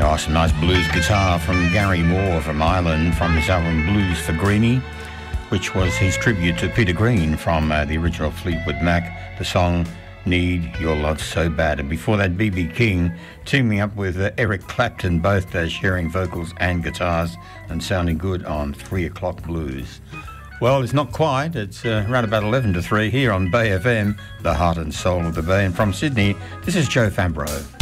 Oh, some nice blues guitar from Gary Moore from Ireland from his album Blues for Greenie, which was his tribute to Peter Green from the original Fleetwood Mac, the song Need Your Love So Bad. And before that, B.B. King teaming up with Eric Clapton, both sharing vocals and guitars and sounding good on 3 O'Clock Blues. Well, it's not quite. It's around about 11 to 3 here on Bay FM, the heart and soul of the Bay. And from Sydney, this is Joe Fambro.